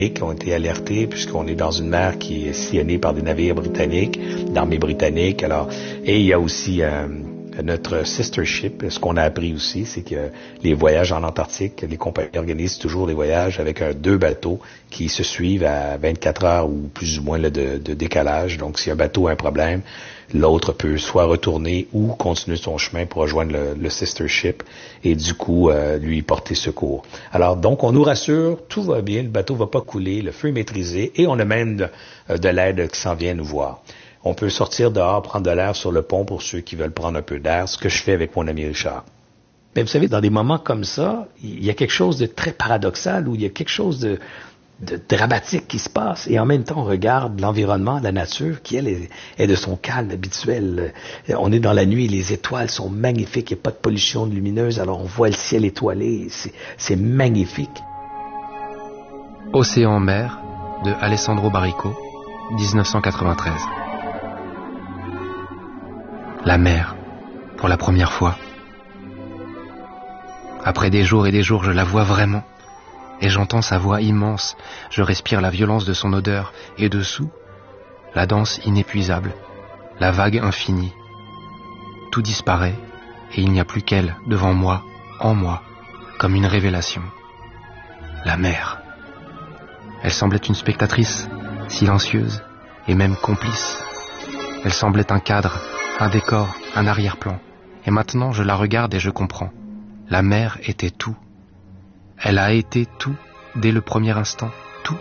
ont été alertés puisqu'on est dans une mer qui est sillonnée par des navires britanniques, d'armée britannique. Alors, et il y a aussi notre sister ship. Ce qu'on a appris aussi, c'est que les voyages en Antarctique, les compagnies organisent toujours des voyages avec deux bateaux qui se suivent à 24 heures ou plus ou moins là, de décalage. Donc, si un bateau a un problème, l'autre peut soit retourner ou continuer son chemin pour rejoindre le sister ship et du coup lui porter secours. Alors donc on nous rassure, tout va bien, le bateau va pas couler, le feu est maîtrisé et on a même de l'aide qui s'en vient nous voir. On peut sortir dehors, prendre de l'air sur le pont pour ceux qui veulent prendre un peu d'air, ce que je fais avec mon ami Richard. Mais vous savez, dans des moments comme ça, il y a quelque chose de très paradoxal où il y a quelque chose de dramatique qui se passe et en même temps on regarde l'environnement, la nature qui elle est de son calme habituel. On est dans la nuit, les étoiles sont magnifiques, il n'y a pas de pollution lumineuse, alors on voit le ciel étoilé, c'est magnifique. Océan en mer de Alessandro Baricco, 1993. La mer, pour la première fois. Après des jours et des jours, je la vois vraiment. Et j'entends sa voix immense, je respire la violence de son odeur, et dessous, la danse inépuisable, la vague infinie. Tout disparaît, et il n'y a plus qu'elle, devant moi, en moi, comme une révélation. La mer. Elle semblait une spectatrice, silencieuse, et même complice. Elle semblait un cadre, un décor, un arrière-plan. Et maintenant, je la regarde et je comprends. La mer était tout. Elle a été tout, dès le premier instant, tout.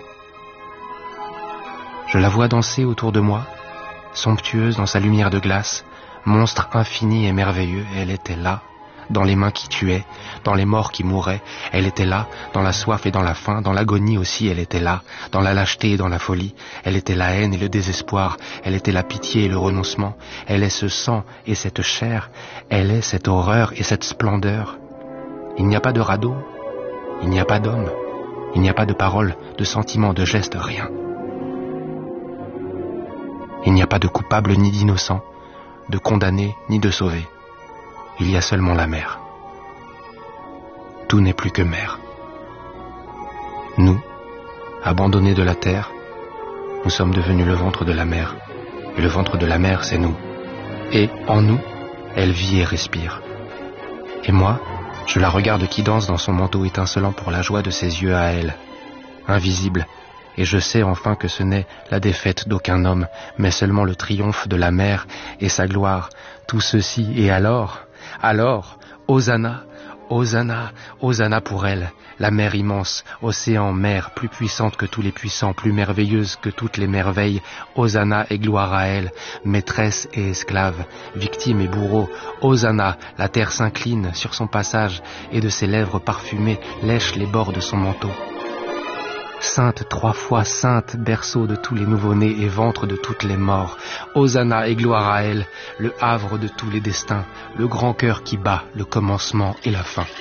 Je la vois danser autour de moi, somptueuse dans sa lumière de glace, monstre infini et merveilleux, elle était là, dans les mains qui tuaient, dans les morts qui mouraient, elle était là, dans la soif et dans la faim, dans l'agonie aussi, elle était là, dans la lâcheté et dans la folie, elle était la haine et le désespoir, elle était la pitié et le renoncement, elle est ce sang et cette chair, elle est cette horreur et cette splendeur. Il n'y a pas de radeau, il n'y a pas d'homme, il n'y a pas de paroles, de sentiments, de gestes, rien. Il n'y a pas de coupable ni d'innocent, de condamné ni de sauvé. Il y a seulement la mer. Tout n'est plus que mer. Nous, abandonnés de la terre, nous sommes devenus le ventre de la mer. Et le ventre de la mer, c'est nous. Et en nous, elle vit et respire. Et moi, je la regarde qui danse dans son manteau étincelant pour la joie de ses yeux à elle, invisible, et je sais enfin que ce n'est la défaite d'aucun homme, mais seulement le triomphe de la mer et sa gloire. Tout ceci, et alors, Hosanna, Hosanna, Hosanna pour elle, la mer immense, océan, mer, plus puissante que tous les puissants, plus merveilleuse que toutes les merveilles, Hosanna et gloire à elle, maîtresse et esclave, victime et bourreau, Hosanna, la terre s'incline sur son passage, et de ses lèvres parfumées lèche les bords de son manteau. Sainte, 3 fois sainte, berceau de tous les nouveau-nés et ventre de toutes les morts. Hosanna et gloire à elle, le havre de tous les destins, le grand cœur qui bat le commencement et la fin.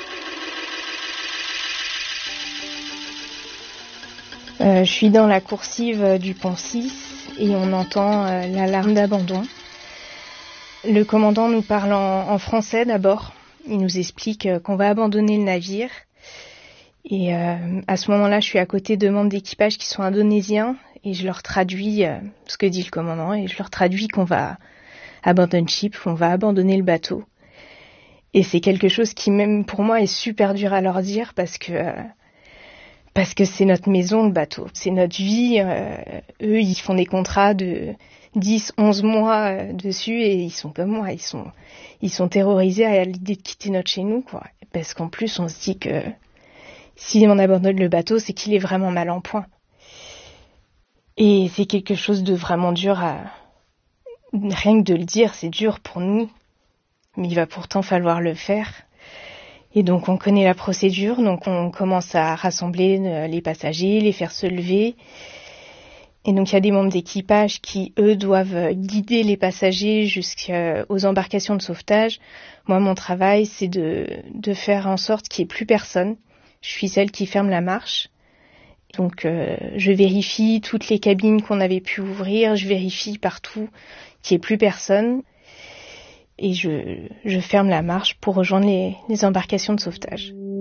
Je suis dans la coursive du pont 6 et on entend l'alarme d'abandon. Le commandant nous parle en français d'abord. Il nous explique qu'on va abandonner le navire. Et à ce moment-là, je suis à côté de membres d'équipage qui sont indonésiens et je leur traduis ce que dit le commandant et je leur traduis qu'on va abandonner ship, qu'on va abandonner le bateau. Et c'est quelque chose qui même pour moi est super dur à leur dire parce que c'est notre maison, le bateau, c'est notre vie. Eux, ils font des contrats de 10, 11 mois dessus et ils sont comme moi, ils sont terrorisés à l'idée de quitter notre chez nous, quoi. Parce qu'en plus, on se dit que si on abandonne le bateau, c'est qu'il est vraiment mal en point. Et c'est quelque chose de vraiment dur rien que de le dire, c'est dur pour nous. Mais il va pourtant falloir le faire. Et donc on connaît la procédure, donc on commence à rassembler les passagers, les faire se lever. Et donc il y a des membres d'équipage qui, eux, doivent guider les passagers jusqu'aux embarcations de sauvetage. Moi, mon travail, c'est de faire en sorte qu'il n'y ait plus personne. Je suis celle qui ferme la marche. Donc je vérifie toutes les cabines qu'on avait pu ouvrir, je vérifie partout qu'il n'y ait plus personne. Et je ferme la marche pour rejoindre les embarcations de sauvetage.